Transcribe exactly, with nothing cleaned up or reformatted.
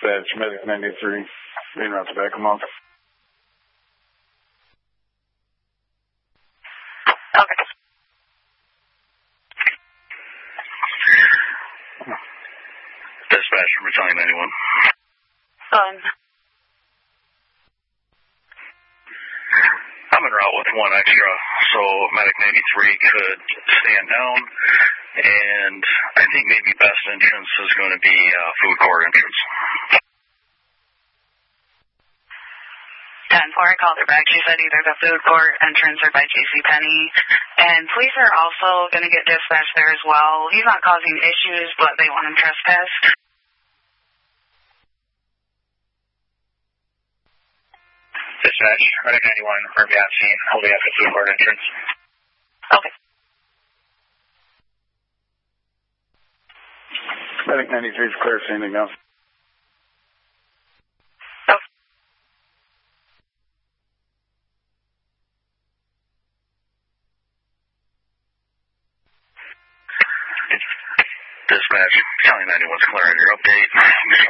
Dispatch, Medic ninety-three, being route to Bacamont. Okay. Dispatch from Battalion ninety-one. Um, I'm en route with one extra, so Medic ninety-three could stand down, and I think maybe best entrance is going to be uh, food court entrance. ten four, I called her back. She said either the food court entrance or by JCPenney. And police are also going to get dispatched there as well. He's not causing issues, but they want him trespassed. Dispatch, Medic ninety-one, or be on scene. I'll be at the food court entrance. Okay. Medic ninety-three is clear, standing up. Okay. Dispatch, Battalion ninety-one's clearing your update.